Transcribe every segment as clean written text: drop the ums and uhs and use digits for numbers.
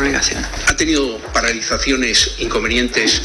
obligación. ¿Ha tenido paralizaciones, inconvenientes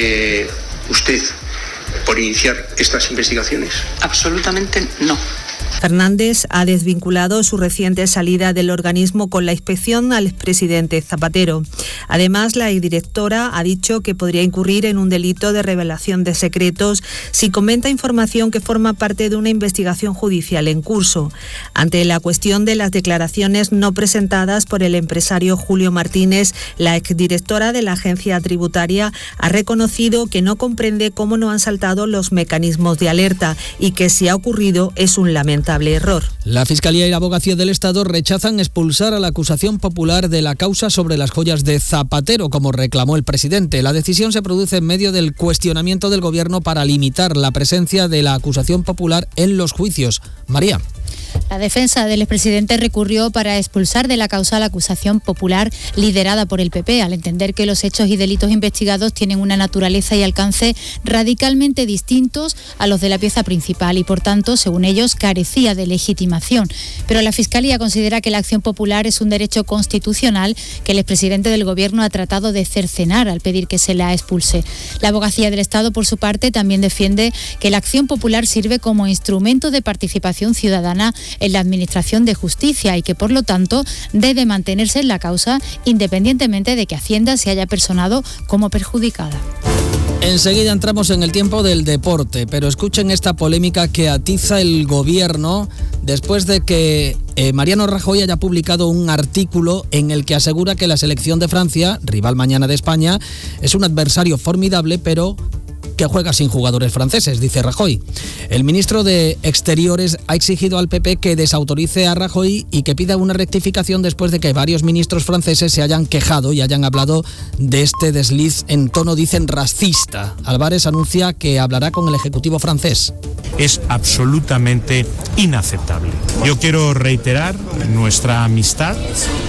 usted por iniciar estas investigaciones? Absolutamente no. Fernández ha desvinculado su reciente salida del organismo con la inspección al expresidente Zapatero. Además, la exdirectora ha dicho que podría incurrir en un delito de revelación de secretos si comenta información que forma parte de una investigación judicial en curso. Ante la cuestión de las declaraciones no presentadas por el empresario Julio Martínez, la exdirectora de la agencia tributaria ha reconocido que no comprende cómo no han saltado los mecanismos de alerta y que si ha ocurrido es un lamentable error. La Fiscalía y la Abogacía del Estado rechazan expulsar a la acusación popular de la causa sobre las joyas de Zapatero, como reclamó el presidente. La decisión se produce en medio del cuestionamiento del Gobierno para limitar la presencia de la acusación popular en los juicios. María. La defensa del expresidente recurrió para expulsar de la causa la acusación popular liderada por el PP, al entender que los hechos y delitos investigados tienen una naturaleza y alcance radicalmente distintos a los de la pieza principal y, por tanto, según ellos, carecía de legitimación. Pero la Fiscalía considera que la acción popular es un derecho constitucional que el expresidente del Gobierno ha tratado de cercenar al pedir que se la expulse. La Abogacía del Estado, por su parte, también defiende que la acción popular sirve como instrumento de participación ciudadana en la Administración de Justicia y que, por lo tanto, debe mantenerse en la causa independientemente de que Hacienda se haya personado como perjudicada. Enseguida entramos en el tiempo del deporte, pero escuchen esta polémica que atiza el Gobierno después de que Mariano Rajoy haya publicado un artículo en el que asegura que la selección de Francia, rival mañana de España, es un adversario formidable, pero que juega sin jugadores franceses, dice Rajoy. El ministro de Exteriores ha exigido al PP que desautorice a Rajoy y que pida una rectificación después de que varios ministros franceses se hayan quejado y hayan hablado de este desliz en tono, dicen, racista. Álvarez anuncia que hablará con el Ejecutivo francés. Es absolutamente inaceptable. Yo quiero reiterar nuestra amistad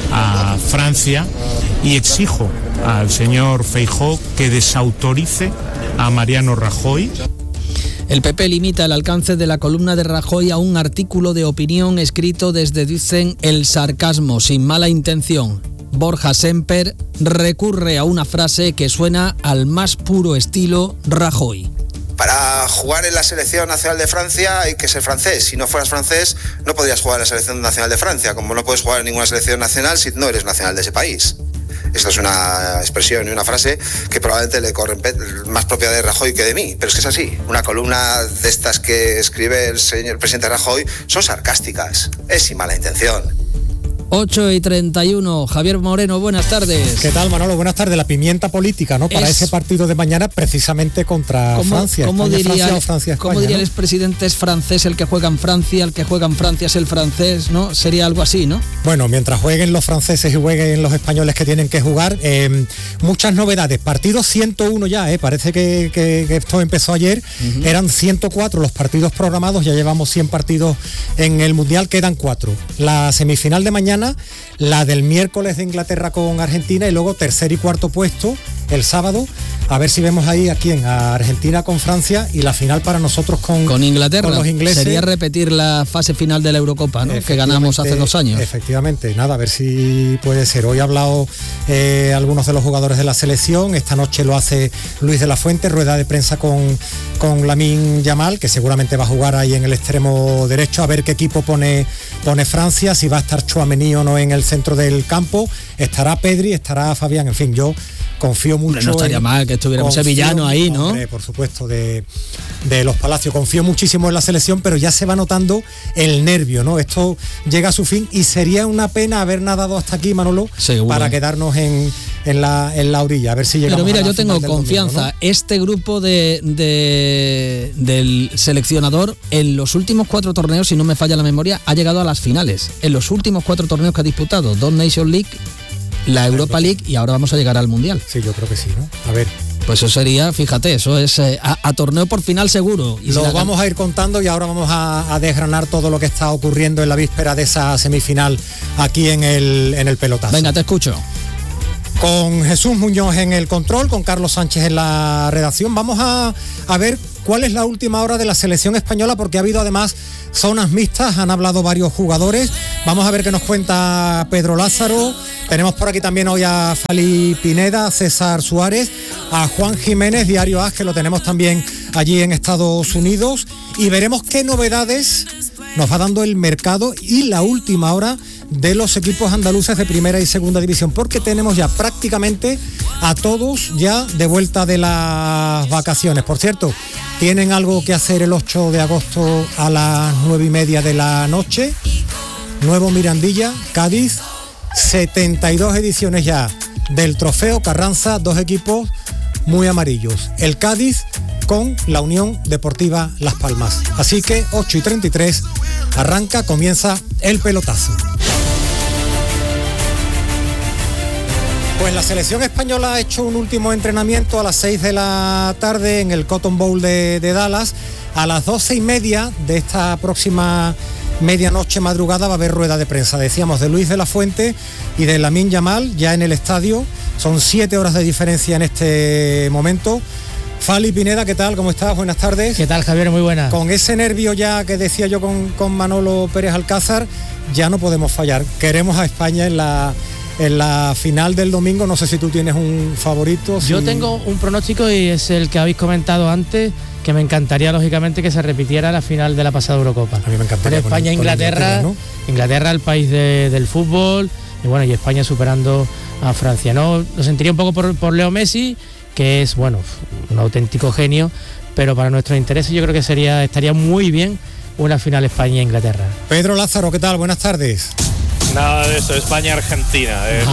a Francia y exijo al señor Feijóo que desautorice a Mariano Rajoy. El PP limita el alcance de la columna de Rajoy a un artículo de opinión escrito desde, dicen, el sarcasmo, sin mala intención. Borja Semper recurre a una frase que suena al más puro estilo Rajoy. Para jugar en la selección nacional de Francia hay que ser francés. Si no fueras francés, no podrías jugar en la selección nacional de Francia, como no puedes jugar en ninguna selección nacional si no eres nacional de ese país. Esto es una expresión y una frase que probablemente le corre más propia de Rajoy que de mí, pero es que es así. Una columna de estas que escribe el señor presidente Rajoy son sarcásticas, es sin mala intención. 8:31, Javier Moreno, buenas tardes. ¿Qué tal, Manolo? Buenas tardes. La pimienta política, ¿no? Para ese partido de mañana, precisamente contra Francia. ¿Cómo diría el ¿no? expresidente? Es francés el que juega en Francia, el que juega en Francia es el francés, ¿no? Sería algo así, ¿no? Bueno, mientras jueguen los franceses y jueguen los españoles que tienen que jugar, muchas novedades. Partidos 101 ya, parece que esto empezó ayer. Eran 104 los partidos programados, ya llevamos 100 partidos en el Mundial, quedan 4. La semifinal de mañana, la del miércoles de Inglaterra con Argentina y luego tercer y cuarto puesto el sábado, a ver si vemos ahí a quién, a Argentina con Francia y la final para nosotros con Inglaterra, con los ingleses. Sería repetir la fase final de la Eurocopa, ¿no? Que ganamos hace 2 años. Efectivamente, nada, a ver si puede ser. Hoy ha hablado algunos de los jugadores de la selección, esta noche lo hace Luis de la Fuente, rueda de prensa con Lamine Yamal, que seguramente va a jugar ahí en el extremo derecho, a ver qué equipo pone Francia, si va a estar Tchouaméni o no en el centro del campo, estará Pedri, estará Fabián, en fin, yo confío mucho. No estaría mal que estuviera un sevillano ahí, ¿no? Hombre, por supuesto, de los Palacios. Confío muchísimo en la selección, pero ya se va notando el nervio, ¿no? Esto llega a su fin y sería una pena haber nadado hasta aquí, Manolo, seguro, para quedarnos en la orilla, a ver si llegamos. Pero mira, a la yo tengo confianza, domingo, ¿no? Este grupo del seleccionador en los últimos 4 torneos, si no me falla la memoria, ha llegado a las finales. En los últimos 4 torneos que ha disputado, 2 Nations League, la Europa League y ahora vamos a llegar al Mundial. Sí, yo creo que sí, ¿no? A ver. Pues eso sería, fíjate, eso es a torneo por final seguro. Y lo vamos a ir contando y ahora vamos a desgranar todo lo que está ocurriendo en la víspera de esa semifinal aquí en el pelotazo. Venga, te escucho. Con Jesús Muñoz en el control, con Carlos Sánchez en la redacción, vamos a ver ¿Cuál es la última hora de la selección española? Porque ha habido además zonas mixtas, han hablado varios jugadores. Vamos a ver qué nos cuenta Pedro Lázaro. Tenemos por aquí también hoy a Fali Pineda, a César Suárez, a Juan Jiménez, Diario AS, que lo tenemos también allí en Estados Unidos, y veremos qué novedades nos va dando el mercado y la última hora de los equipos andaluces de primera y segunda división, porque tenemos ya prácticamente a todos ya de vuelta de las vacaciones. Por cierto, tienen algo que hacer el 8 de agosto a las 9:30 de la noche. Nuevo Mirandilla, Cádiz, 72 ediciones ya del Trofeo Carranza, 2 equipos muy amarillos. El Cádiz con la Unión Deportiva Las Palmas. Así que 8:33 arranca, comienza el pelotazo. Pues la selección española ha hecho un último entrenamiento a las 6 de la tarde en el Cotton Bowl de Dallas. A las 12:30 de esta próxima medianoche madrugada va a haber rueda de prensa, decíamos, de Luis de la Fuente y de Lamine Yamal ya en el estadio. Son 7 horas de diferencia en este momento. Fali Pineda, ¿qué tal? ¿Cómo estás? Buenas tardes. ¿Qué tal, Javier? Muy buena. Con ese nervio ya que decía yo con Manolo Pérez Alcázar, ya no podemos fallar. Queremos a España en la final del domingo. No sé si tú tienes un favorito. Yo tengo un pronóstico y es el que habéis comentado antes, que me encantaría lógicamente que se repitiera la final de la pasada Eurocopa. A mí me encantaría. España-Inglaterra, ¿no? Inglaterra, el país del fútbol, y bueno, y España superando a Francia. No, lo sentiría un poco por Leo Messi, que es, bueno, un auténtico genio, pero para nuestros intereses yo creo que estaría muy bien una final España-Inglaterra. Pedro Lázaro, ¿qué tal? Buenas tardes. Nada de eso, España-Argentina es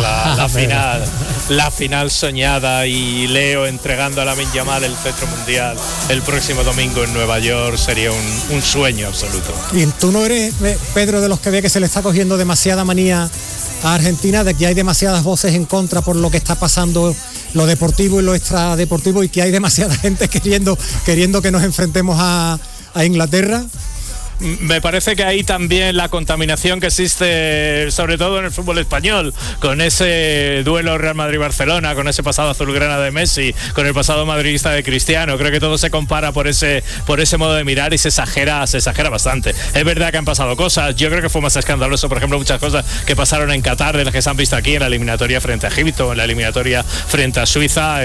la final soñada, y Leo entregando a Lamine Yamal el cetro mundial el próximo domingo en Nueva York sería un sueño absoluto. Y tú no eres, Pedro, de los que ve que se le está cogiendo demasiada manía a Argentina, de que hay demasiadas voces en contra por lo que está pasando, lo deportivo y lo extradeportivo, y que hay demasiada gente queriendo que nos enfrentemos a Inglaterra. Me parece que ahí también la contaminación que existe, sobre todo en el fútbol español, con ese duelo Real Madrid-Barcelona, con ese pasado azulgrana de Messi, con el pasado madridista de Cristiano, creo que todo se compara por ese modo de mirar y se exagera bastante. Es verdad que han pasado cosas, yo creo que fue más escandaloso, por ejemplo, muchas cosas que pasaron en Qatar, de las que se han visto aquí en la eliminatoria frente a Egipto, en la eliminatoria frente a Suiza.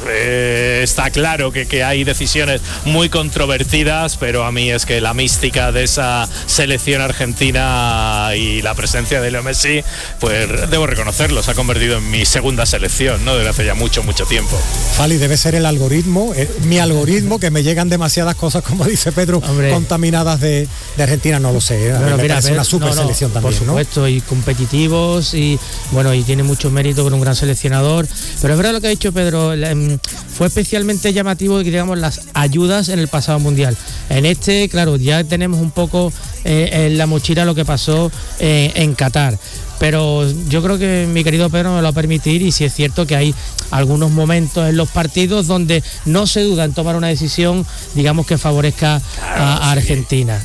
Está claro que hay decisiones muy controvertidas, pero a mí es que la mística de esa selección argentina y la presencia de Leo Messi, pues debo reconocerlo, se ha convertido en mi segunda selección, ¿no? Desde hace ya mucho tiempo. Fali, debe ser el algoritmo, mi algoritmo, que me llegan demasiadas cosas, como dice Pedro, hombre, contaminadas de Argentina, no lo sé. Bueno, mira, es una super selección también, por supuesto, ¿no? Y competitivos, y bueno, y tiene mucho mérito con un gran seleccionador. Pero es verdad lo que ha dicho Pedro, fue especialmente llamativo, digamos, las ayudas en el pasado mundial. En este, claro, ya tenemos un poco en la mochila lo que pasó en Qatar, pero yo creo que mi querido Pedro me lo va a permitir, y si es cierto que hay algunos momentos en los partidos donde no se duda en tomar una decisión, digamos, que favorezca a Argentina.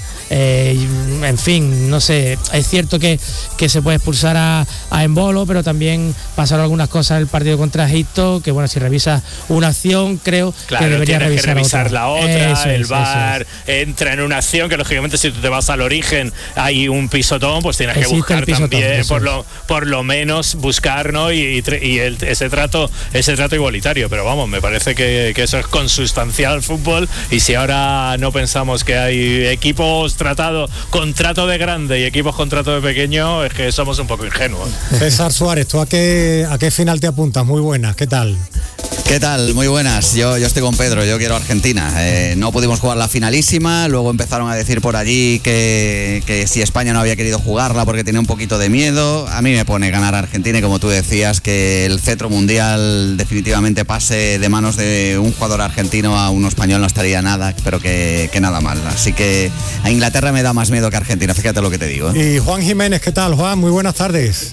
En fin, no sé, es cierto que se puede expulsar a Embolo, pero también pasaron algunas cosas en el partido contra Egipto, que bueno, si revisas una acción, creo que debería revisar la otra. El VAR entra en una acción que, lógicamente, si tú te vas al origen hay un pisotón, pues tienes que buscar también, por lo menos buscar, ¿no? y ese trato igualitario. Pero vamos, me parece que eso es consustancial al fútbol, y si ahora no pensamos que hay equipos con trato de grande y equipos con trato de pequeño, es que somos un poco ingenuos. César Suárez, ¿tú a qué final te apuntas? Muy buenas, ¿qué tal? ¿Qué tal? Muy buenas. Yo estoy con Pedro, yo quiero Argentina. No pudimos jugar la finalísima, luego empezaron a decir por allí que si España no había querido jugarla porque tenía un poquito de miedo. A mí me pone ganar a Argentina, y como tú decías, que el cetro mundial definitivamente pase de manos de un jugador argentino a uno español no estaría nada, pero que nada mal. Así que a Inglaterra me da más miedo que a Argentina, fíjate lo que te digo. Y Juan Jiménez, ¿qué tal, Juan? Muy buenas tardes.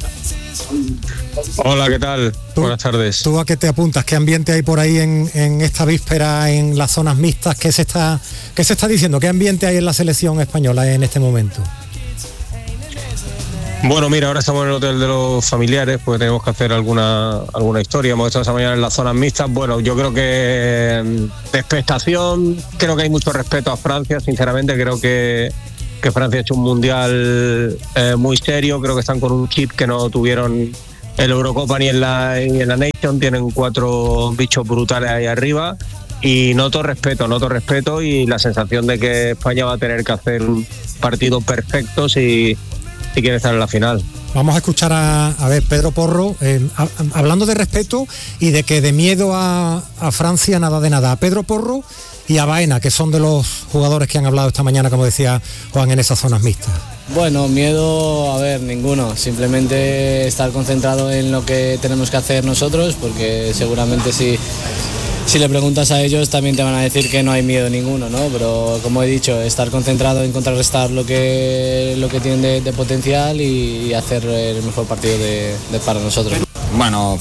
Hola, ¿qué tal? Buenas tardes. ¿Tú a qué te apuntas? ¿Qué ambiente hay por ahí en esta víspera en las zonas mixtas? ¿Qué se está diciendo? ¿Qué ambiente hay en la selección española en este momento? Bueno, mira, ahora estamos en el hotel de los familiares, pues tenemos que hacer alguna historia. Hemos estado esta mañana en las zonas mixtas. Bueno, yo creo que de expectación, creo que hay mucho respeto a Francia, sinceramente. Creo que Francia ha hecho un mundial muy serio. Creo que están con un chip que no tuvieron en la Eurocopa ni en la Nation. Tienen 4 bichos brutales ahí arriba. Y noto respeto y la sensación de que España va a tener que hacer un partido perfecto si quiere estar en la final. Vamos a escuchar a ver, Pedro Porro, hablando de respeto y de que de miedo a Francia nada de nada. A Pedro Porro y a Baena, que son de los jugadores que han hablado esta mañana, como decía Juan, en esas zonas mixtas. Bueno, miedo, a ver, ninguno. Simplemente estar concentrado en lo que tenemos que hacer nosotros, porque seguramente si le preguntas a ellos también te van a decir que no hay miedo ninguno, ¿no? Pero como he dicho, estar concentrado en contrarrestar lo que tienen de potencial y hacer el mejor partido para nosotros. Bueno,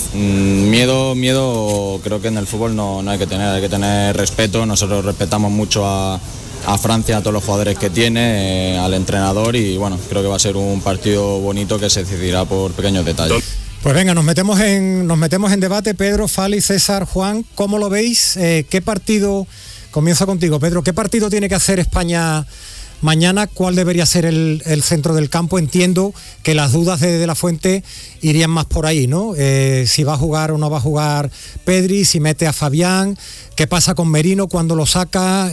miedo creo que en el fútbol no hay que tener respeto. Nosotros respetamos mucho a Francia, a todos los jugadores que tiene, al entrenador, y bueno, creo que va a ser un partido bonito que se decidirá por pequeños detalles. Pues venga, nos metemos en debate. Pedro, Fali, César, Juan, ¿cómo lo veis? ¿Qué partido, comienzo contigo, Pedro, qué partido tiene que hacer España mañana? ¿Cuál debería ser el centro del campo? Entiendo que las dudas de la Fuente irían más por ahí, ¿no? Si va a jugar o no va a jugar Pedri, si mete a Fabián, ¿qué pasa con Merino cuando lo saca?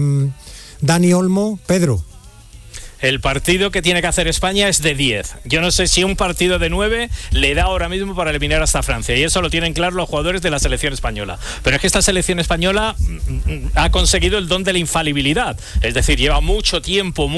Dani Olmo, Pedro. El partido que tiene que hacer España es de 10. Yo no sé si un partido de 9 le da ahora mismo para eliminar hasta Francia, y eso lo tienen claro los jugadores de la selección española. Pero es que esta selección española ha conseguido el don de la infalibilidad. Es decir, lleva mucho tiempo,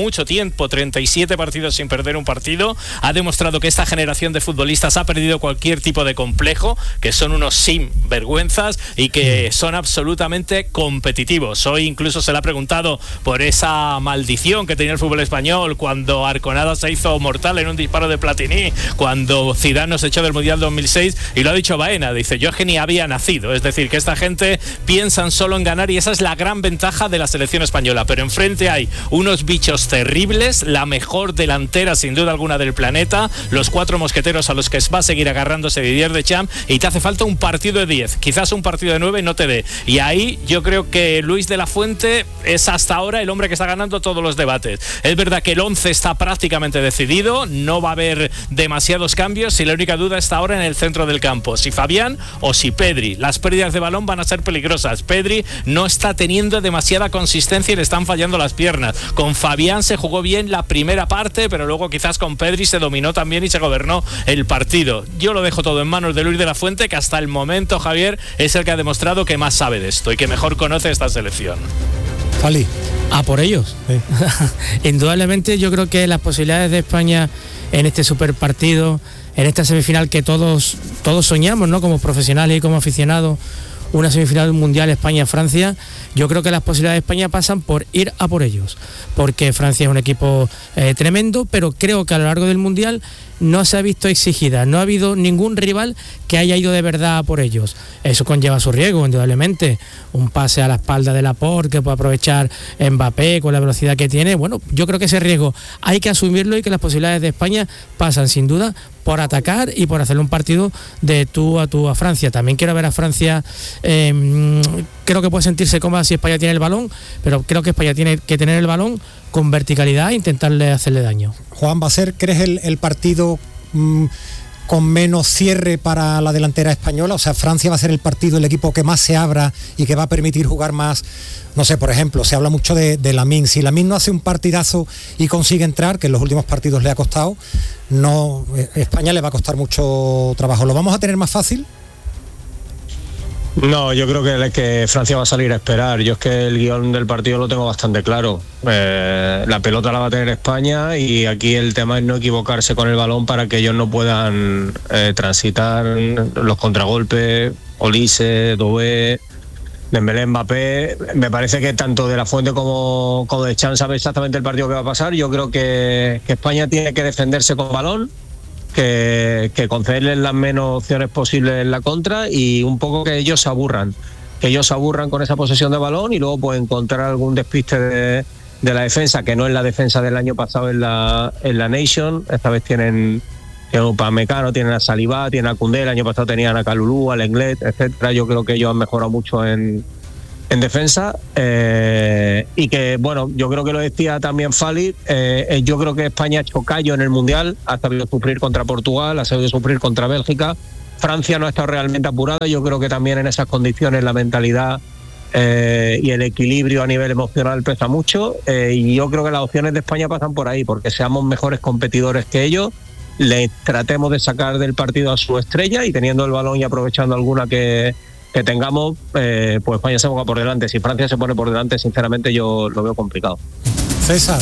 37 partidos sin perder un partido. Ha demostrado que esta generación de futbolistas ha perdido cualquier tipo de complejo, que son unos sinvergüenzas y que son absolutamente competitivos. Hoy incluso se le ha preguntado por esa maldición que tenía el fútbol español cuando Arconada se hizo mortal en un disparo de Platini, cuando Zidane nos echó del Mundial 2006, y lo ha dicho Baena, dice, yo es que ni había nacido. Es decir, que esta gente piensan solo en ganar, y esa es la gran ventaja de la selección española. Pero enfrente hay unos bichos terribles, la mejor delantera sin duda alguna del planeta, los 4 mosqueteros a los que va a seguir agarrándose Didier Deschamps, y te hace falta un partido de 10, quizás un partido de 9 no te dé. Y ahí yo creo que Luis de la Fuente es hasta ahora el hombre que está ganando todos los debates. Es verdad que el 11 está prácticamente decidido, no va a haber demasiados cambios, y la única duda está ahora en el centro del campo, si Fabián o si Pedri. Las pérdidas de balón van a ser peligrosas. Pedri no está teniendo demasiada consistencia y le están fallando las piernas. Con Fabián se jugó bien la primera parte, pero luego quizás con Pedri se dominó también y se gobernó el partido. Yo lo dejo todo en manos de Luis de la Fuente, que hasta el momento, Javier, es el que ha demostrado que más sabe de esto y que mejor conoce esta selección. Fali. A por ellos. Sí. Indudablemente yo creo que las posibilidades de España en este super partido, en esta semifinal que todos soñamos, ¿no? Como profesionales y como aficionados, una semifinal mundial España-Francia, yo creo que las posibilidades de España pasan por ir a por ellos, porque Francia es un equipo tremendo, pero creo que a lo largo del mundial no se ha visto exigida, no ha habido ningún rival que haya ido de verdad a por ellos. Eso conlleva su riesgo, indudablemente. Un pase a la espalda de Laporte que puede aprovechar Mbappé con la velocidad que tiene. Bueno, yo creo que ese riesgo hay que asumirlo, y que las posibilidades de España pasan sin duda por atacar y por hacerle un partido de tú a Francia. También quiero ver a Francia, creo que puede sentirse cómoda si España tiene el balón, pero creo que España tiene que tener el balón con verticalidad e intentarle hacerle daño. Juan, ¿va a ser, crees, el partido con menos cierre para la delantera española? O sea, Francia va a ser el partido, el equipo que más se abra y que va a permitir jugar más. No sé, por ejemplo, se habla mucho de Lamine. Si Lamine no hace un partidazo y consigue entrar, que en los últimos partidos le ha costado, España le va a costar mucho trabajo. ¿Lo vamos a tener más fácil? No, yo creo que Francia va a salir a esperar. Yo es que el guión del partido lo tengo bastante claro. La pelota la va a tener España, y aquí el tema es no equivocarse con el balón para que ellos no puedan transitar los contragolpes. Olise, Doué, Dembélé, Mbappé. Me parece que tanto de la Fuente como Deschamps sabe exactamente el partido que va a pasar. Yo creo que España tiene que defenderse con balón, que concederles las menos opciones posibles en la contra, y un poco que ellos se aburran con esa posesión de balón, y luego pues encontrar algún despiste la defensa, que no es la defensa del año pasado en la Nation. Esta vez tienen a Upamecano, tienen a Saliba, tienen a Koundé, el año pasado tenían a Kalulu, a Lenglet, etcétera. Yo creo que ellos han mejorado mucho en defensa, y que, bueno, yo creo que lo decía también Fali, yo creo que España ha hecho callo en el Mundial, ha sabido sufrir contra Portugal, ha sabido sufrir contra Bélgica. Francia no ha estado realmente apurada. Yo creo que también en esas condiciones la mentalidad y el equilibrio a nivel emocional pesa mucho, y yo creo que las opciones de España pasan por ahí, porque seamos mejores competidores que ellos, les tratemos de sacar del partido a su estrella, y teniendo el balón y aprovechando alguna que tengamos, pues España se ponga por delante. Si Francia se pone por delante, sinceramente yo lo veo complicado. César.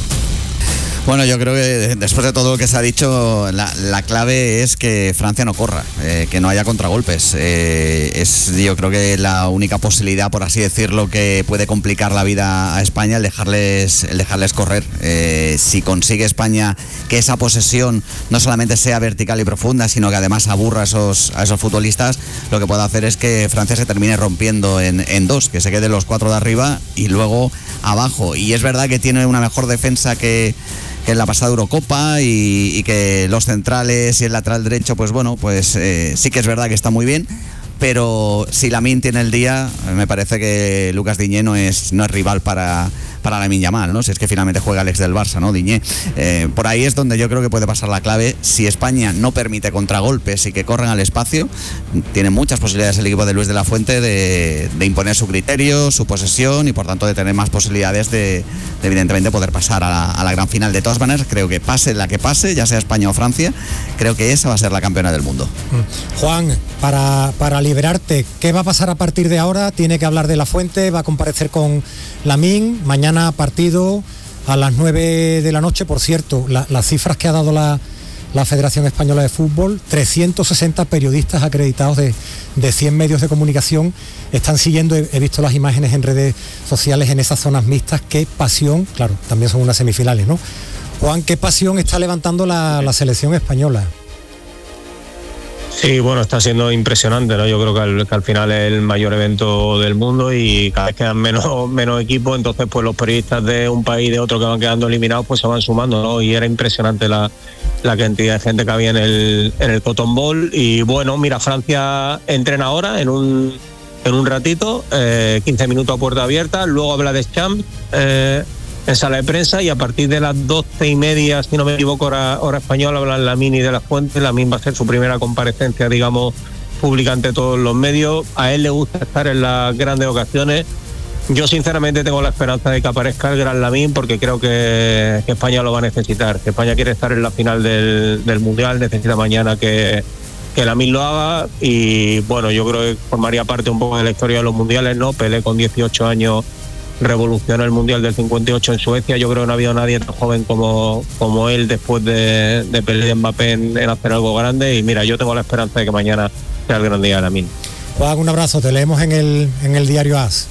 Bueno, yo creo que después de todo lo que se ha dicho, la clave es que Francia no corra, que no haya contragolpes. Es, yo creo que la única posibilidad, por así decirlo, que puede complicar la vida a España, el dejarles correr. Si consigue España que esa posesión no solamente sea vertical y profunda, sino que además aburra a esos futbolistas, lo que puede hacer es que Francia se termine rompiendo en dos, que se queden los 4 de arriba y luego abajo. Y es verdad que tiene una mejor defensa que en la pasada Eurocopa, y que los centrales y el lateral derecho, pues bueno, pues sí que es verdad que está muy bien, pero si Lamine tiene el día, me parece que Lucas Digne no es rival para Lamine Yamal, ¿no? Si es que finalmente juega el ex del Barça, ¿no? Digne. Por ahí es donde yo creo que puede pasar la clave. Si España no permite contragolpes y que corran al espacio, tiene muchas posibilidades el equipo de Luis de la Fuente de imponer su criterio, su posesión, y por tanto de tener más posibilidades de evidentemente poder pasar a la gran final. De todas maneras, creo que pase la que pase, ya sea España o Francia, creo que esa va a ser la campeona del mundo. Juan, para liberarte, ¿qué va a pasar a partir de ahora? Tiene que hablar de la Fuente, va a comparecer con Lamine, mañana partido a las 9 de la noche. Por cierto, las cifras que ha dado la Federación Española de Fútbol, 360 periodistas acreditados de 100 medios de comunicación están siguiendo, he visto las imágenes en redes sociales en esas zonas mixtas. Qué pasión, claro, también son unas semifinales, ¿no? Juan, qué pasión está levantando la selección española. Sí, bueno, está siendo impresionante, ¿no? Yo creo que al final es el mayor evento del mundo, y cada vez quedan menos equipos, entonces pues los periodistas de un país y de otro que van quedando eliminados pues se van sumando, ¿no? Y era impresionante la cantidad de gente que había en el Cotton Bowl. Y bueno, mira, Francia entrena ahora en un ratito, 15 minutos a puerta abierta, luego habla de Deschamps en sala de prensa, y a partir de las 12:30, si no me equivoco, hora española, hablan Lamine y de la Fuente. Lamine va a ser su primera comparecencia, digamos, pública ante todos los medios. A él le gusta estar en las grandes ocasiones. Yo sinceramente tengo la esperanza de que aparezca el gran Lamine, porque creo que España lo va a necesitar, que España quiere estar en la final del Mundial, necesita mañana que Lamine lo haga. Y bueno, yo creo que formaría parte un poco de la historia de los mundiales, ¿no? Pelé con 18 años revolucionó el Mundial del 58 en Suecia. Yo creo que no ha habido nadie tan joven como él después de Pelé y Mbappé en hacer algo grande. Y mira, yo tengo la esperanza de que mañana sea el gran día de Lamine. Juan, un abrazo, te leemos en el diario AS.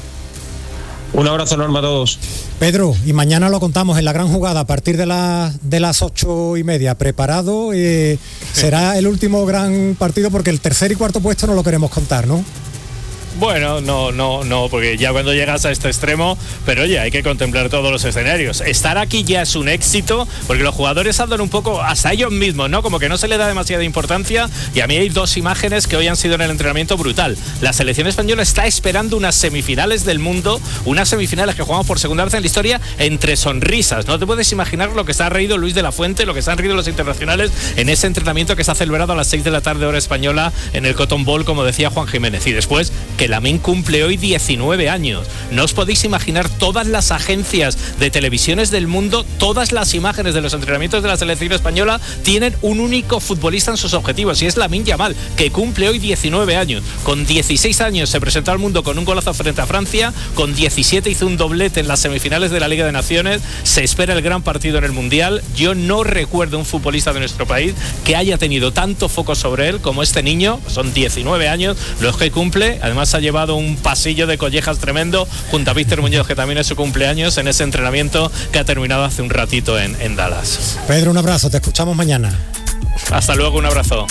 Un abrazo enorme a todos. Pedro, y mañana lo contamos en la gran jugada a partir de las 8:30. ¿Preparado? Será el último gran partido, porque el tercer y cuarto puesto no lo queremos contar, ¿no? Bueno, no, porque ya cuando llegas a este extremo, pero oye, hay que contemplar todos los escenarios. Estar aquí ya es un éxito, porque los jugadores andan un poco hasta ellos mismos, ¿no? Como que no se le da demasiada importancia, y a mí hay dos imágenes que hoy han sido en el entrenamiento brutal. La selección española está esperando unas semifinales del mundo, unas semifinales que jugamos por segunda vez en la historia entre sonrisas. No te puedes imaginar lo que se ha reído Luis de la Fuente, lo que se han reído los internacionales en ese entrenamiento que se ha celebrado a las 6 de la tarde hora española en el Cotton Bowl, como decía Juan Jiménez. Y después que Lamine cumple hoy 19 años. No os podéis imaginar todas las agencias de televisiones del mundo, todas las imágenes de los entrenamientos de la selección española tienen un único futbolista en sus objetivos, y es Lamine Yamal, que cumple hoy 19 años. Con 16 años se presentó al mundo con un golazo frente a Francia, con 17 hizo un doblete en las semifinales de la Liga de Naciones. Se espera el gran partido en el Mundial. Yo no recuerdo un futbolista de nuestro país que haya tenido tanto foco sobre él como este niño. Son 19 años los que cumple. Además ha llevado un pasillo de collejas tremendo junto a Víctor Muñoz, que también es su cumpleaños, en ese entrenamiento que ha terminado hace un ratito en Dallas. Pedro, un abrazo, te escuchamos mañana. Hasta luego, un abrazo.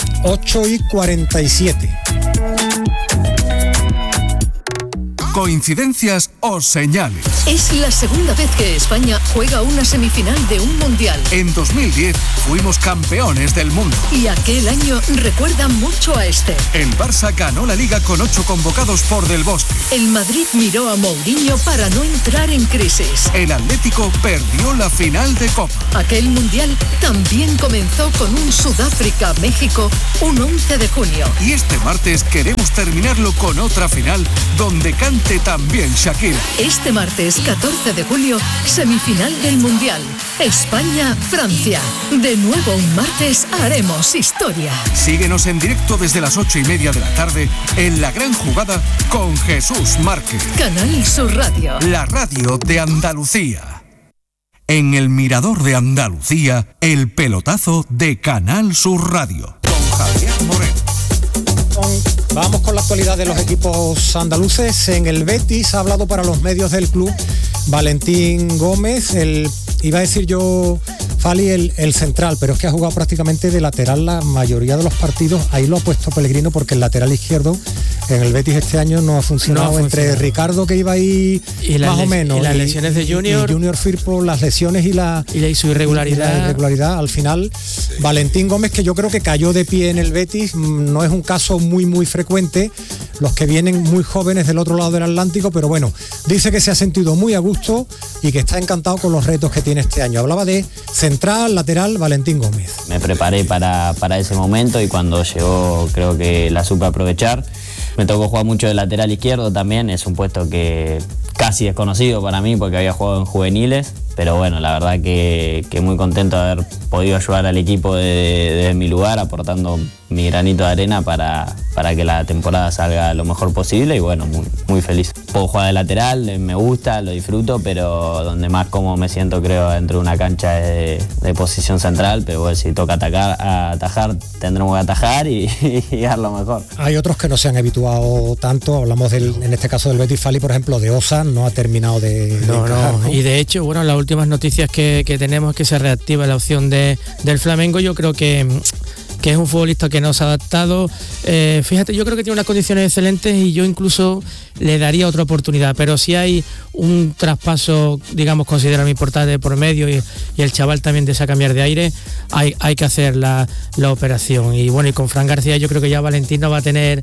8:47. Coincidencias os señale. Es la segunda vez que España juega una semifinal de un mundial. En 2010 fuimos campeones del mundo. Y aquel año recuerda mucho a este. El Barça ganó la Liga con 8 convocados por Del Bosque. El Madrid miró a Mourinho para no entrar en crisis. El Atlético perdió la final de Copa. Aquel mundial también comenzó con un Sudáfrica-México un 11 de junio. Y este martes queremos terminarlo con otra final donde cante también Shakira. Este martes 14 de julio, semifinal del Mundial. España-Francia. De nuevo un martes haremos historia. Síguenos en directo desde las 8:30 de la tarde en La Gran Jugada con Jesús Márquez. Canal Sur Radio. La radio de Andalucía. En el Mirador de Andalucía, el pelotazo de Canal Sur Radio. Con Javier Moreno. Vamos con la actualidad de los equipos andaluces. En el Betis ha hablado para los medios del club Valentín Gómez, iba a decir yo, Fali, el central, pero es que ha jugado prácticamente de lateral la mayoría de los partidos. Ahí lo ha puesto Pellegrino porque el lateral izquierdo en el Betis este año no ha funcionado. Entre Ricardo, que iba ahí más o menos, y las lesiones de Junior, y Junior Firpo, las lesiones y su irregularidad. Al final, Valentín Gómez, que yo creo que cayó de pie en el Betis, no es un caso muy frecuente, los que vienen muy jóvenes del otro lado del Atlántico, pero bueno, dice que se ha sentido muy a gusto y que está encantado con los retos que tiene este año. Hablaba de central, lateral, Valentín Gómez. Me preparé para ese momento y cuando llegó creo que la supe aprovechar. Me tocó jugar mucho de lateral izquierdo también, es un puesto que casi desconocido para mí porque había jugado en juveniles, pero bueno, la verdad que muy contento de haber podido ayudar al equipo desde mi lugar, aportando mi granito de arena para que la temporada salga lo mejor posible y bueno, muy feliz. Puedo jugar de lateral, me gusta, lo disfruto, pero donde más cómodo me siento creo dentro de una cancha de posición central, pero bueno, si toca atajar, tendremos que atajar y dar lo mejor. Hay otros que no se han habituado tanto, hablamos en este caso del Betis, Fali, por ejemplo, de Osa, no ha terminado de encajar, ¿no? Y de hecho, bueno, las últimas noticias que tenemos es que se reactiva la opción del Flamengo. Yo creo que es un futbolista que no se ha adaptado. Fíjate, yo creo que tiene unas condiciones excelentes y yo incluso le daría otra oportunidad, pero si hay un traspaso, digamos, considerable importante por medio y el chaval también desea cambiar de aire, hay que hacer la operación. Y bueno, y con Fran García yo creo que ya Valentín no va a tener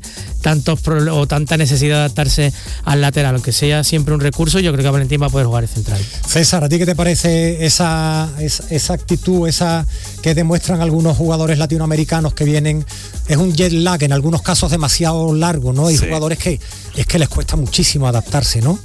tanta necesidad de adaptarse al lateral, aunque sea siempre un recurso. Yo creo que Valentín va a poder jugar el central. César, ¿a ti qué te parece esa actitud, esa que demuestran algunos jugadores latinoamericanos que vienen? Es un jet lag en algunos casos demasiado largo, ¿no? Hay jugadores que es que les cuesta muchísimo adaptarse, ¿no?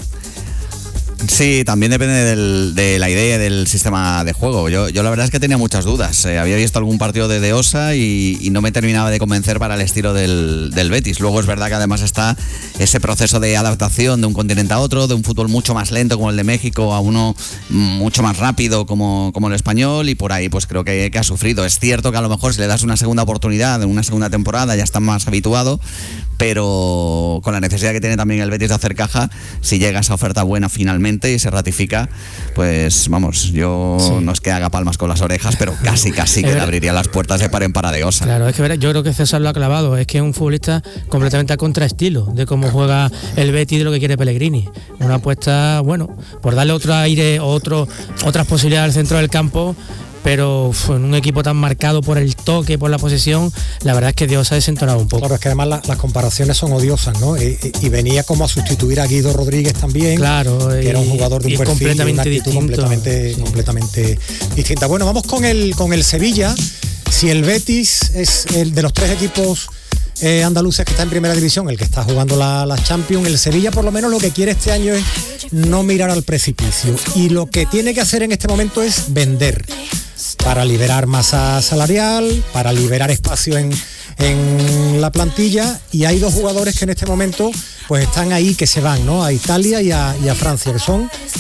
Sí, también depende de la idea del sistema de juego. Yo la verdad es que tenía muchas dudas. Había visto algún partido de Osa y no me terminaba de convencer para el estilo del Betis. Luego es verdad que además está ese proceso de adaptación de un continente a otro, de un fútbol mucho más lento como el de México a uno mucho más rápido como el español, y por ahí pues creo que ha sufrido. Es cierto que a lo mejor si le das una segunda oportunidad, una segunda temporada, ya está más habituado, pero con la necesidad que tiene también el Betis de hacer caja, si llega esa oferta buena finalmente y se ratifica, pues vamos, yo no es que haga palmas con las orejas, pero casi que le abriría las puertas de par en par de Osa. Claro, es que yo creo que César lo ha clavado, es que es un futbolista completamente a contraestilo de cómo juega el Betis, de lo que quiere Pellegrini. Una apuesta, bueno, por darle otro aire, otras posibilidades al centro del campo, pero en un equipo tan marcado por el toque, por la posesión, la verdad es que Dios ha desentonado un poco. Claro, es que además las comparaciones son odiosas, ¿no? Y venía como a sustituir a Guido Rodríguez también, claro, que era un jugador de un perfil completamente y una actitud completamente distinta. Bueno, vamos con el Sevilla. Si el Betis es el de los tres equipos andaluces que está en primera división, el que está jugando la Champions, el Sevilla por lo menos lo que quiere este año es no mirar al precipicio, y lo que tiene que hacer en este momento es vender para liberar masa salarial, para liberar espacio en la plantilla, y hay dos jugadores que en este momento pues están ahí, que se van, ¿no? A Italia y a Francia, que son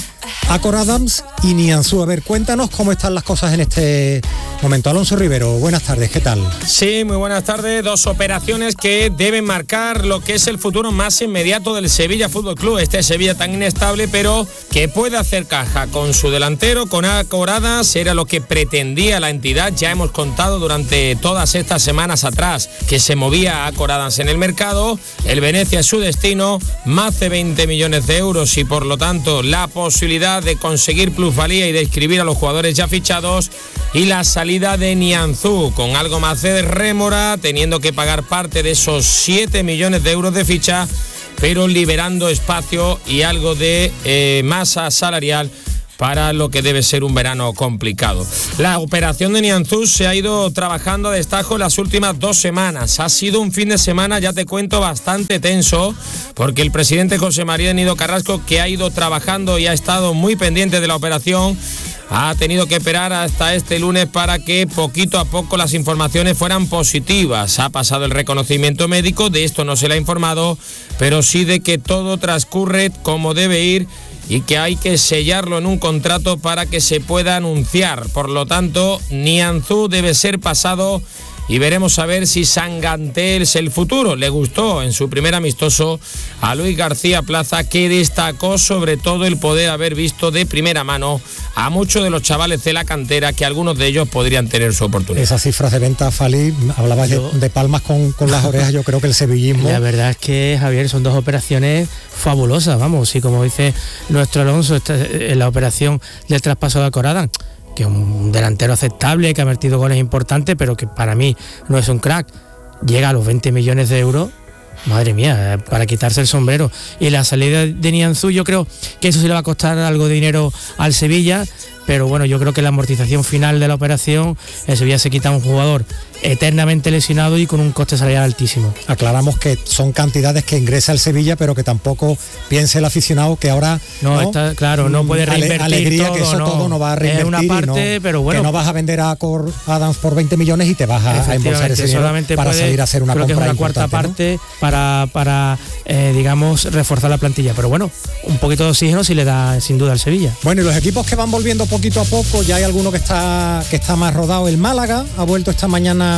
Acor Adams y Nianzú. A ver, cuéntanos cómo están las cosas en este momento. Alonso Rivero, buenas tardes, ¿qué tal? Sí, muy buenas tardes. 2 operaciones que deben marcar lo que es el futuro más inmediato del Sevilla Fútbol Club. Este Sevilla tan inestable, pero que puede hacer caja con su delantero, con Acor Adams. Era lo que pretendía la entidad. Ya hemos contado durante todas estas semanas atrás que se movía Acor Adams en el mercado. El Venecia es su destino, más de 20 millones de euros y por lo tanto la posibilidad de conseguir plusvalía y de inscribir a los jugadores ya fichados, y la salida de Nianzú con algo más de rémora, teniendo que pagar parte de esos 7 millones de euros de ficha, pero liberando espacio y algo de masa salarial para lo que debe ser un verano complicado. La operación de Nianzú se ha ido trabajando a destajo las últimas 2 semanas. Ha sido un fin de semana, ya te cuento, bastante tenso, porque el presidente José María Nido Carrasco, que ha ido trabajando y ha estado muy pendiente de la operación, ha tenido que esperar hasta este lunes para que poquito a poco las informaciones fueran positivas. Ha pasado el reconocimiento médico, de esto no se le ha informado, pero sí de que todo transcurre como debe ir y que hay que sellarlo en un contrato para que se pueda anunciar. Por lo tanto, Nianzú debe ser pasado y veremos a ver si Sanganté es el futuro. Le gustó en su primer amistoso a Luis García Plaza, que destacó sobre todo el poder haber visto de primera mano a muchos de los chavales de la cantera, que algunos de ellos podrían tener su oportunidad. Esas cifras de venta, Fali, hablabas de palmas con las orejas. Yo creo que el sevillismo... La verdad es que, Javier, son 2 operaciones fabulosas, vamos, y como dice nuestro Alonso, la operación del traspaso de Acor Adams, que es un delantero aceptable, que ha metido goles importantes, pero que para mí no es un crack, llega a los 20 millones de euros, madre mía, para quitarse el sombrero. Y la salida de Nianzú, yo creo que eso sí le va a costar algo de dinero al Sevilla, pero bueno, yo creo que la amortización final de la operación, el Sevilla se quita a un jugador eternamente lesionado y con un coste salarial altísimo. Aclaramos que son cantidades que ingresa el Sevilla, pero que tampoco piense el aficionado que ahora está claro, no puede reinvertir alegría todo, que eso todo no va a reinvertir, es una parte, pero bueno, que no vas a vender a Acor Adams por 20 millones y te vas a embolsar ese dinero para salir a hacer una compra, creo que es una cuarta parte, ¿no? para digamos reforzar la plantilla, pero bueno, un poquito de oxígeno sí le da sin duda al Sevilla. Bueno, y los equipos que van volviendo poquito a poco, ya hay alguno que está más rodado. El Málaga ha vuelto esta mañana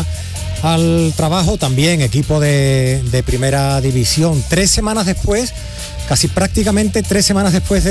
al trabajo, también equipo de primera división, 3 semanas después, casi prácticamente 3 semanas después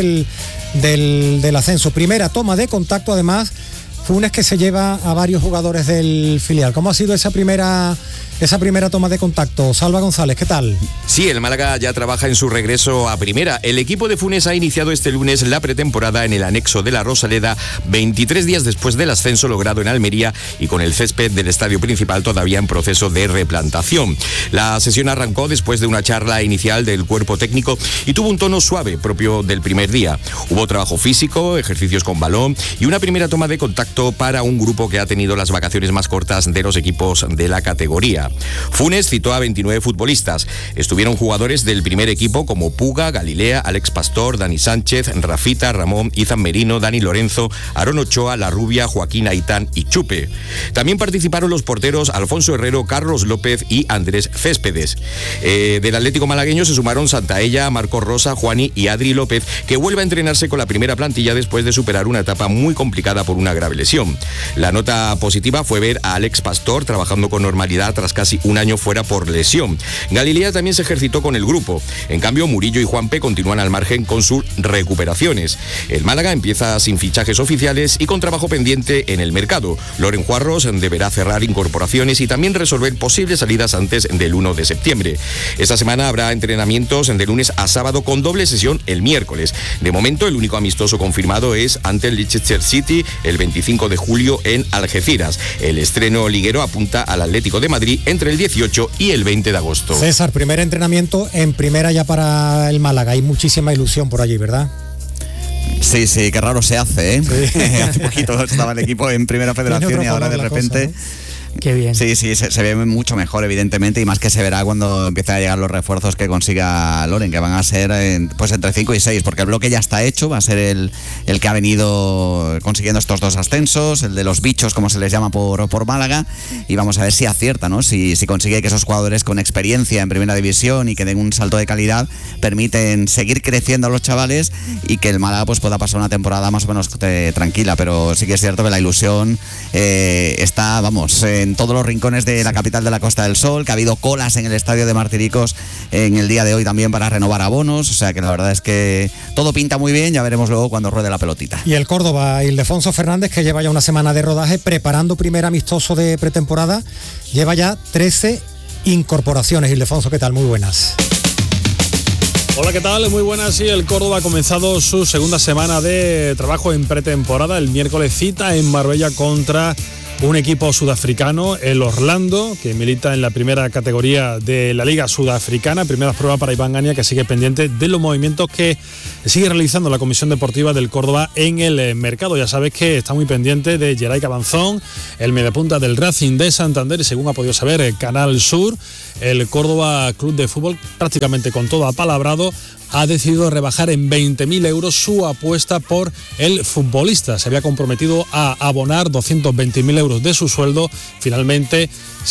del ascenso. Primera toma de contacto, además, Funes, que se lleva a varios jugadores del filial. ¿Cómo ha sido esa primera toma de contacto? Salva González, ¿qué tal? Sí, el Málaga ya trabaja en su regreso a primera. El equipo de Funes ha iniciado este lunes la pretemporada en el anexo de la Rosaleda, 23 días después del ascenso logrado en Almería y con el césped del estadio principal todavía en proceso de replantación. La sesión arrancó después de una charla inicial del cuerpo técnico y tuvo un tono suave propio del primer día. Hubo trabajo físico, ejercicios con balón y una primera toma de contacto para un grupo que ha tenido las vacaciones más cortas de los equipos de la categoría. Funes citó a 29 futbolistas. Estuvieron jugadores del primer equipo como Puga, Galilea, Alex Pastor, Dani Sánchez, Rafita, Ramón, Izan Merino, Dani Lorenzo, Aarón Ochoa, La Rubia, Joaquín Aitán y Chupe. También participaron los porteros Alfonso Herrero, Carlos López y Andrés Céspedes. Del Atlético malagueño se sumaron Santaella, Marcos Rosa, Juani y Adri López, que vuelve a entrenarse con la primera plantilla después de superar una etapa muy complicada por una grave lesión. La nota positiva fue ver a Alex Pastor trabajando con normalidad tras casi un año fuera por lesión. Galilea también se ejercitó con el grupo. En cambio, Murillo y Juanpe continúan al margen con sus recuperaciones. El Málaga empieza sin fichajes oficiales y con trabajo pendiente en el mercado. Loren Juarros deberá cerrar incorporaciones y también resolver posibles salidas antes del 1 de septiembre. Esta semana habrá entrenamientos de lunes a sábado con doble sesión el miércoles. De momento, el único amistoso confirmado es ante el Leicester City el 25 de julio en Algeciras. El estreno liguero apunta al Atlético de Madrid entre el 18 y el 20 de agosto. César, primer entrenamiento en primera ya para el Málaga. Hay muchísima ilusión por allí, ¿verdad? Sí, qué raro se hace, ¿eh? Sí. Hace poquito estaba el equipo en primera federación y ahora de repente... Qué bien. Sí, se ve mucho mejor, evidentemente, y más que se verá cuando empiecen a llegar los refuerzos que consiga Loren, que van a ser pues entre 5 y 6, porque el bloque ya está hecho, va a ser el que ha venido consiguiendo estos 2 ascensos, el de los bichos, como se les llama por Málaga, y vamos a ver si acierta, ¿no? Si consigue que esos jugadores con experiencia en primera división y que den un salto de calidad permiten seguir creciendo a los chavales y que el Málaga pues pueda pasar una temporada más o menos tranquila, pero sí que es cierto que la ilusión está, vamos, en todos los rincones de la capital de la Costa del Sol, que ha habido colas en el estadio de Martiricos en el día de hoy también para renovar abonos, o sea que la verdad es que todo pinta muy bien, ya veremos luego cuando ruede la pelotita. Y el Córdoba, Ildefonso Fernández, que lleva ya una semana de rodaje preparando primer amistoso de pretemporada, lleva ya 13 incorporaciones. Ildefonso, ¿qué tal? Muy buenas. Hola, ¿qué tal? Muy buenas. Sí, el Córdoba ha comenzado su segunda semana de trabajo en pretemporada. El miércoles cita en Marbella contra un equipo sudafricano, el Orlando, que milita en la primera categoría de la Liga Sudafricana. Primera prueba para Iván Gania, que sigue pendiente de los movimientos que sigue realizando la Comisión Deportiva del Córdoba en el mercado. Ya sabes que está muy pendiente de Geray Cabanzón, el mediapunta del Racing de Santander, y según ha podido saber Canal Sur, el Córdoba Club de Fútbol, prácticamente con todo apalabrado, ha decidido rebajar en 20.000 euros su apuesta por el futbolista. Se había comprometido a abonar 220.000 euros de su sueldo. Finalmente,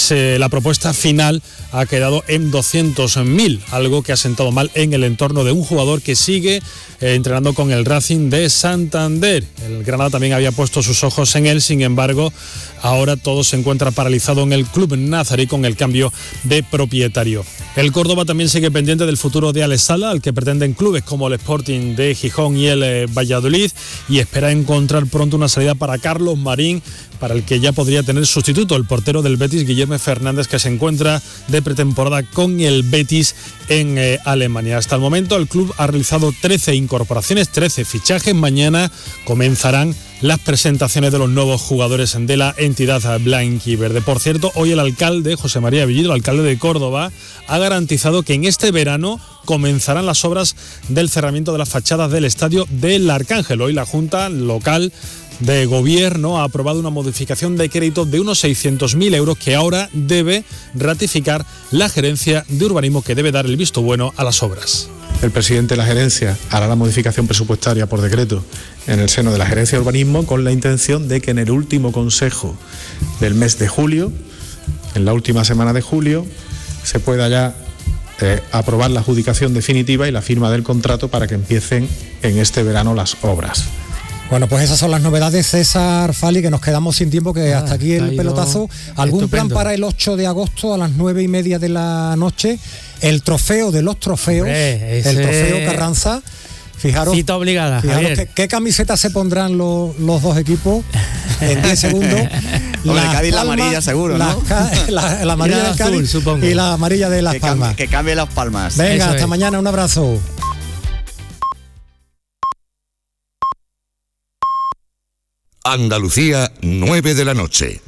la propuesta final ha quedado en 200.000, algo que ha sentado mal en el entorno de un jugador que sigue entrenando con el Racing de Santander. El Granada también había puesto sus ojos en él, sin embargo, ahora todo se encuentra paralizado en el club nazarí con el cambio de propietario. El Córdoba también sigue pendiente del futuro de Alex Sala, al que pretenden clubes como el Sporting de Gijón y el Valladolid, y espera encontrar pronto una salida para Carlos Marín, para el que ya podría tener sustituto, el portero del Betis, Guillermo Fernández, que se encuentra de pretemporada con el Betis en Alemania. Hasta el momento el club ha realizado 13 incorporaciones, 13 fichajes. Mañana comenzarán las presentaciones de los nuevos jugadores de la entidad blanquiverde. Por cierto, hoy el alcalde, José María Villido, alcalde de Córdoba, ha garantizado que en este verano comenzarán las obras del cerramiento de las fachadas del estadio del Arcángel. Hoy la Junta Local de Gobierno ha aprobado una modificación de crédito de unos 600.000 euros que ahora debe ratificar la gerencia de urbanismo, que debe dar el visto bueno a las obras. El presidente de la gerencia hará la modificación presupuestaria por decreto en el seno de la gerencia de urbanismo, con la intención de que en el último consejo del mes de julio, en la última semana de julio, se pueda ya aprobar la adjudicación definitiva y la firma del contrato para que empiecen en este verano las obras. Bueno, pues esas son las novedades, César Fali, que nos quedamos sin tiempo, que hasta aquí el pelotazo. ¿Algún plan para el 8 de agosto a las 9:30 de la noche? El trofeo de los trofeos, el trofeo Carranza. Fijaros, cita obligada. Fijaros qué camisetas se pondrán los dos equipos en 10 segundos. La Cádiz, la amarilla seguro, ¿no? La amarilla del Cádiz, supongo, y la amarilla de Las Palmas. Que cambie Las Palmas. Venga, eso hasta mañana, un abrazo. Andalucía, 9 de la noche.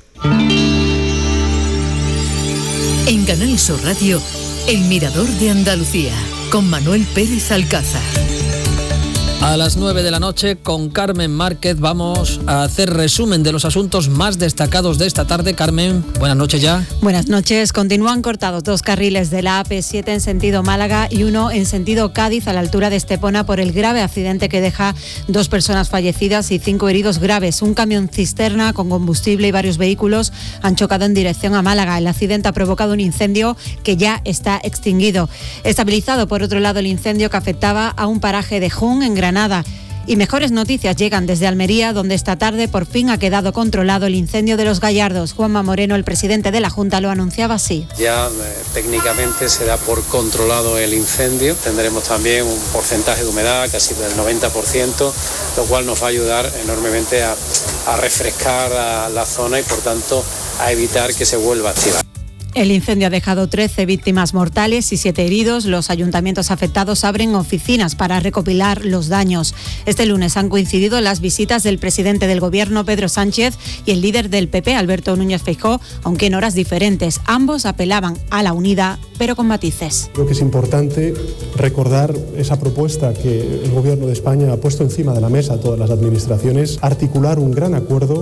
En Canal Sur Radio, El Mirador de Andalucía, con Manuel Pérez Alcázar. A las 9 de la noche, con Carmen Márquez, vamos a hacer resumen de los asuntos más destacados de esta tarde. Carmen, buenas noches ya. Buenas noches. Continúan cortados 2 carriles de la AP7 en sentido Málaga y uno en sentido Cádiz, a la altura de Estepona, por el grave accidente que deja 2 personas fallecidas y 5 heridos graves. Un camión cisterna con combustible y varios vehículos han chocado en dirección a Málaga. El accidente ha provocado un incendio que ya está extinguido. Estabilizado, por otro lado, el incendio que afectaba a un paraje de Jun, en Granada. Y mejores noticias llegan desde Almería, donde esta tarde por fin ha quedado controlado el incendio de Los Gallardos. Juanma Moreno, el presidente de la Junta, lo anunciaba así. Ya técnicamente se da por controlado el incendio. Tendremos también un porcentaje de humedad casi del 90%, lo cual nos va a ayudar enormemente a refrescar la zona y por tanto a evitar que se vuelva a activar. El incendio ha dejado 13 víctimas mortales y 7 heridos. Los ayuntamientos afectados abren oficinas para recopilar los daños. Este lunes han coincidido las visitas del presidente del Gobierno, Pedro Sánchez, y el líder del PP, Alberto Núñez Feijóo, aunque en horas diferentes. Ambos apelaban a la unidad, pero con matices. Creo que es importante recordar esa propuesta que el Gobierno de España ha puesto encima de la mesa a todas las administraciones, articular un gran acuerdo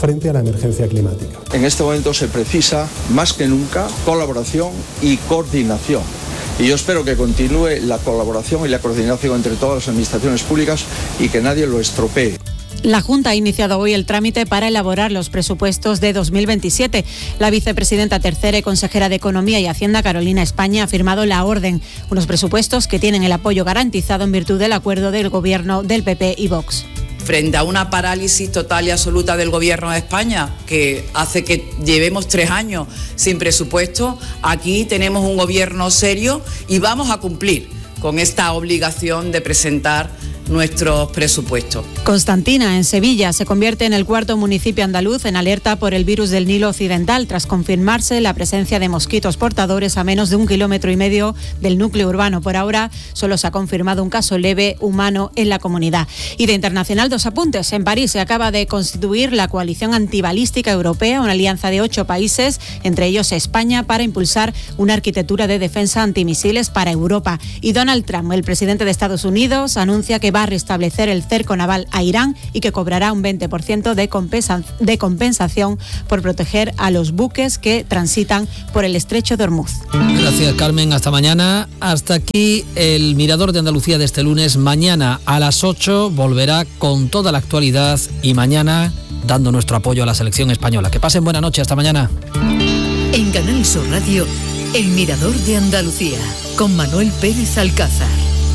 frente a la emergencia climática. En este momento se precisa más que nunca colaboración y coordinación. Y yo espero que continúe la colaboración y la coordinación entre todas las administraciones públicas y que nadie lo estropee. La Junta ha iniciado hoy el trámite para elaborar los presupuestos de 2027. La vicepresidenta tercera y consejera de Economía y Hacienda, Carolina España, ha firmado la orden. Unos presupuestos que tienen el apoyo garantizado en virtud del acuerdo del Gobierno del PP y Vox. Frente a una parálisis total y absoluta del Gobierno de España, que hace que llevemos 3 años sin presupuesto, aquí tenemos un Gobierno serio y vamos a cumplir con esta obligación de presentar nuestros presupuestos. Constantina, en Sevilla, se convierte en el 4º municipio andaluz en alerta por el virus del Nilo Occidental, tras confirmarse la presencia de mosquitos portadores a menos de 1,5 kilómetros del núcleo urbano. Por ahora, solo se ha confirmado un caso leve humano en la comunidad. Y de internacional, 2 apuntes. En París se acaba de constituir la Coalición Antibalística Europea, una alianza de 8 países, entre ellos España, para impulsar una arquitectura de defensa antimisiles para Europa. Y Donald Trump, el presidente de Estados Unidos, anuncia que va a restablecer el cerco naval a Irán y que cobrará un 20% de compensación por proteger a los buques que transitan por el estrecho de Hormuz. Gracias, Carmen. Hasta mañana. Hasta aquí el Mirador de Andalucía de este lunes. Mañana a las 8 volverá con toda la actualidad y mañana dando nuestro apoyo a la selección española. Que pasen buena noche. Hasta mañana. En Canal Sur Radio, el Mirador de Andalucía, con Manuel Pérez Alcázar.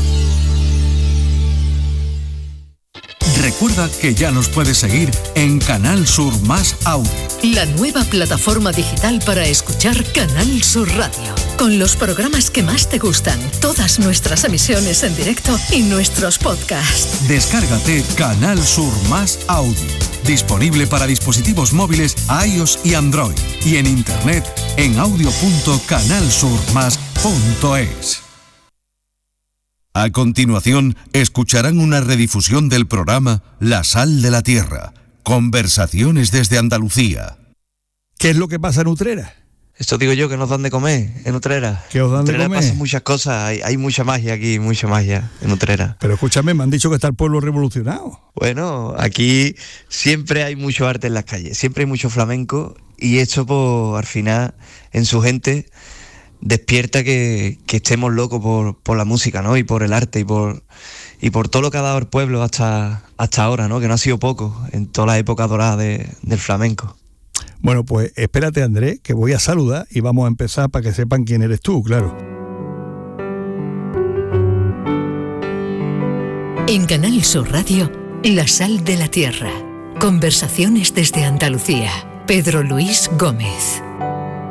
Recuerda que ya nos puedes seguir en Canal Sur Más Audio. La nueva plataforma digital para escuchar Canal Sur Radio. Con los programas que más te gustan, todas nuestras emisiones en directo y nuestros podcasts. Descárgate Canal Sur Más Audio. Disponible para dispositivos móviles iOS y Android. Y en internet en audio.canalsurmas.es. A continuación, escucharán una redifusión del programa La Sal de la Tierra. Conversaciones desde Andalucía. ¿Qué es lo que pasa en Utrera? Esto digo yo, que nos dan de comer en Utrera. ¿Qué os dan de comer? En Utrera pasan muchas cosas, hay mucha magia aquí, mucha magia en Utrera. Pero escúchame, me han dicho que está el pueblo revolucionado. Bueno, aquí siempre hay mucho arte en las calles, siempre hay mucho flamenco y esto al final en su gente despierta que estemos locos por la música, ¿no? Y por el arte y por todo lo que ha dado el pueblo hasta ahora, ¿no? Que no ha sido poco en toda la época dorada del flamenco. Bueno, pues espérate, Andrés, que voy a saludar y vamos a empezar para que sepan quién eres tú, claro. En Canal Sur Radio, La Sal de la Tierra. Conversaciones desde Andalucía. Pedro Luis Gómez.